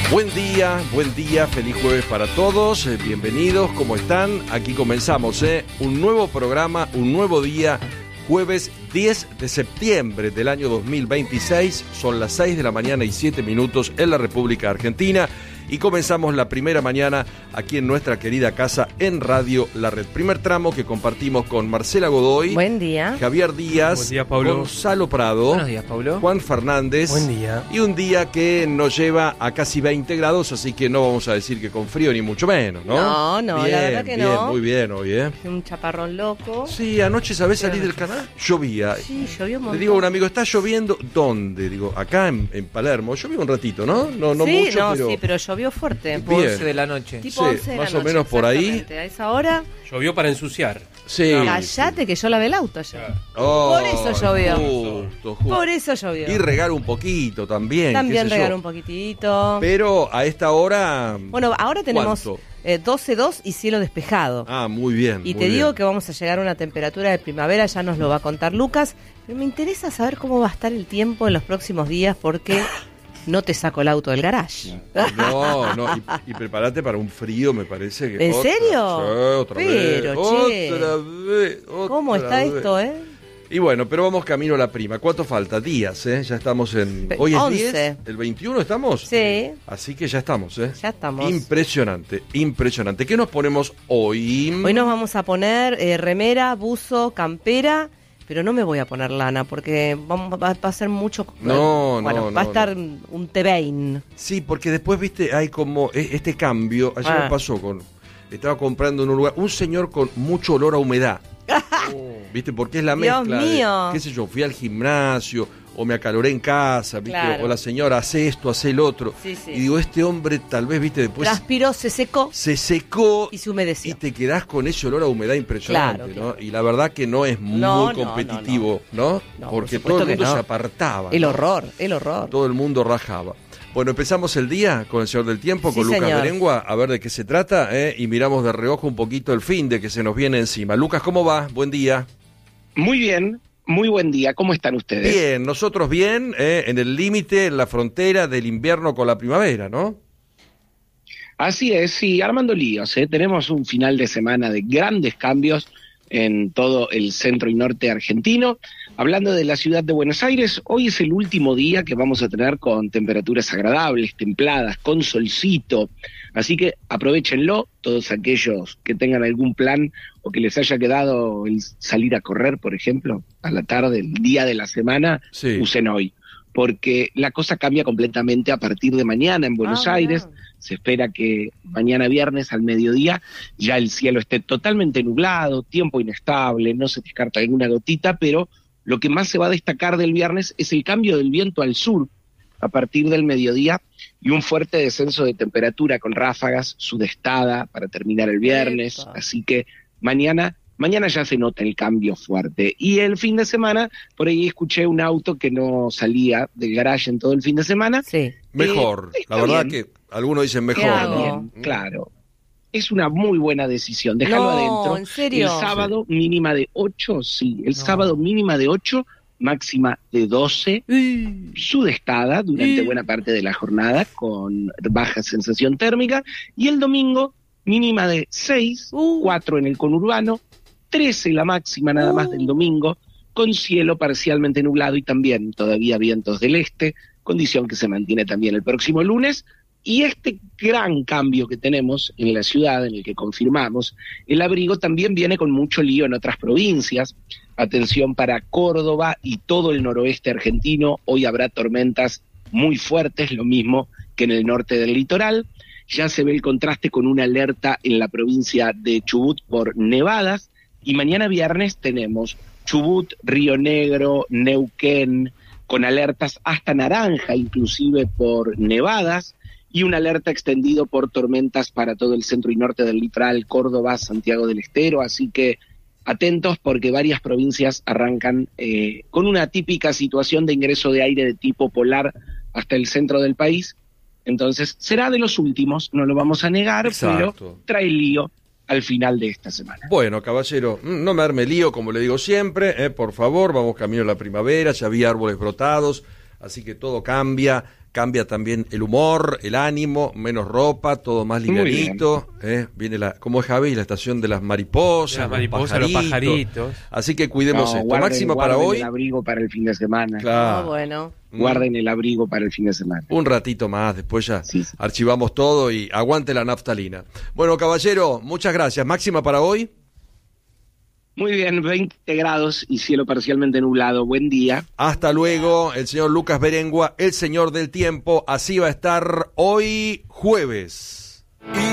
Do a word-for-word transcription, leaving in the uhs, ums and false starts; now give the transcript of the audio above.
Buen día, buen día, feliz jueves para todos, eh, bienvenidos, ¿cómo están? Aquí comenzamos, ¿eh? Un nuevo programa, un nuevo día, jueves diez de septiembre del año dos mil veintiséis, son las seis de la mañana y siete minutos en la República Argentina y comenzamos la primera mañana aquí en nuestra querida casa en Radio La Red. Primer tramo que compartimos con Marcela Godoy. Buen día. Javier Díaz. Buen día, Pablo. Gonzalo Prado. Buenos días, Pablo. Juan Fernández. Buen día. Y un día que nos lleva a casi veinte grados, así que no vamos a decir que con frío ni mucho menos, ¿no? No, no, bien, la verdad que bien, no. Muy bien hoy, ¿eh? Un chaparrón loco. Sí, anoche, ¿sabés salir del canal? Llovía. Sí, llovió un montón. Le digo a un amigo, ¿está lloviendo? ¿Dónde? Digo, acá en, en Palermo. Llovió un ratito, ¿no? No, no sí, mucho, no, pero... sí, pero llovió fuerte. Bien. once de la noche. Tipo Sí, once de más la o noche, menos por ahí. exactamente. A esa hora, Llovió para ensuciar. Sí. callate que yo lavé el auto ayer. Oh, Por eso llovió. Justo, justo. Por eso llovió. Y regar un poquito también. También qué sé yo. regar un poquitito. Pero a esta hora... Bueno, ahora tenemos ¿cuánto? eh, doce dos y cielo despejado. Ah, muy bien. y muy te digo bien. que vamos a llegar a una temperatura de primavera, ya nos lo va a contar Lucas. Pero me interesa saber cómo va a estar el tiempo en los próximos días porque no te saco el auto del garage. No, no, y, y prepárate para un frío, me parece que... ¿En otra- serio? Sí, otra Pero, vez. che. Otra vez, otra ¿Cómo está vez. esto, eh? Y bueno, pero vamos camino a la prima. ¿Cuánto falta? Días, ¿eh? Ya estamos en... Pe- ¿Hoy es once. diez? ¿El veintiuno estamos? Sí. Así que ya estamos, ¿eh? Ya estamos. Impresionante, impresionante. ¿Qué nos ponemos hoy? Hoy nos vamos a poner eh, remera, buzo, campera, pero no me voy a poner lana porque vamos, va, va a ser mucho... No, bueno, no, va a no, estar un Tebain. Sí, porque después, viste, hay como e- este cambio. Ayer Ah. me pasó con... Estaba comprando en un lugar... Un señor con mucho olor a humedad. ¿Viste? Porque es la Dios mezcla de, mío. qué sé yo, fui al gimnasio o me acaloré en casa, ¿viste? Claro. O la señora hace esto, hace el otro. Sí, sí. Y digo, este hombre tal vez, ¿viste? Después Transpiró, se secó se secó y se humedeció. y te quedás con ese olor a humedad impresionante, Claro, ¿no? claro. Y la verdad que no es muy No, no, competitivo, ¿no? No, por Porque supuesto todo el que mundo no. se apartaba. El ¿no? horror, el horror. Todo el mundo rajaba. Bueno, empezamos el día con el Señor del Tiempo, Sí, con Lucas señor. Berengua, a ver de qué se trata, ¿eh? Y miramos de reojo un poquito el fin de que se nos viene encima. Lucas, ¿cómo va? Buen día. Muy bien, muy buen día. ¿Cómo están ustedes? Bien, nosotros bien, ¿eh? En el límite, en la frontera del invierno con la primavera, ¿no? Así es, sí, armando líos. ¿eh? Tenemos un final de semana de grandes cambios en todo el centro y norte argentino. Hablando de la ciudad de Buenos Aires, hoy es el último día que vamos a tener con temperaturas agradables, templadas, con solcito. Así que aprovechenlo, todos aquellos que tengan algún plan o que les haya quedado el salir a correr, por ejemplo, a la tarde, el día de la semana, Sí. usen hoy. Porque la cosa cambia completamente a partir de mañana en Buenos Ah, Aires. mirá. Se espera que mañana viernes al mediodía ya el cielo esté totalmente nublado, tiempo inestable, no se descarta alguna gotita, pero lo que más se va a destacar del viernes es el cambio del viento al sur a partir del mediodía y un fuerte descenso de temperatura con ráfagas sudestada para terminar el viernes. Epa. Así que mañana... Mañana ya se nota el cambio fuerte. Y el fin de semana, por ahí escuché un auto que no salía del garage en todo el fin de semana. Sí. Mejor, Eh, está la verdad bien. que algunos dicen mejor, hago? ¿no? Bien, claro. Es una muy buena decisión, déjalo No, adentro. ¿en serio? El sábado mínima de ocho, sí. El No. sábado mínima de ocho, máxima de doce. Sudestada durante Mm. buena parte de la jornada con baja sensación térmica. Y el domingo mínima de seis, Uh. cuatro en el conurbano, trece la máxima nada más Uh. del domingo, con cielo parcialmente nublado y también todavía vientos del este, condición que se mantiene también el próximo lunes. Y este gran cambio que tenemos en la ciudad, en el que confirmamos, el abrigo también viene con mucho lío en otras provincias. Atención para Córdoba y todo el noroeste argentino, hoy habrá tormentas muy fuertes, lo mismo que en el norte del litoral. Ya se ve el contraste con una alerta en la provincia de Chubut por nevadas, y mañana viernes tenemos Chubut, Río Negro, Neuquén, con alertas hasta naranja inclusive por nevadas, y una alerta extendido por tormentas para todo el centro y norte del litoral, Córdoba, Santiago del Estero, así que atentos porque varias provincias arrancan eh, con una típica situación de ingreso de aire de tipo polar hasta el centro del país. Entonces será de los últimos, no lo vamos a negar, Exacto. pero trae lío al final de esta semana. Bueno, caballero, no me arme lío, como le digo siempre, eh, por favor, vamos camino a la primavera, ya vi árboles brotados, así que todo cambia, cambia también el humor, el ánimo, menos ropa, todo más livianito, ¿eh? Viene la, como es Javi, la estación de las mariposas, las mariposas, los pajaritos. pajaritos. Así que cuidemos No, esto. guarden, Máxima para guarden hoy. el abrigo para el fin de semana. Claro. Ah, bueno. Guarden el abrigo para el fin de semana. Un ratito más, después ya Sí, sí. archivamos todo y aguante la naftalina. Bueno, caballero, muchas gracias. Máxima para hoy. Muy bien, veinte grados y cielo parcialmente nublado. Buen día. Hasta luego, el señor Lucas Berengua, el señor del tiempo. Así va a estar hoy jueves.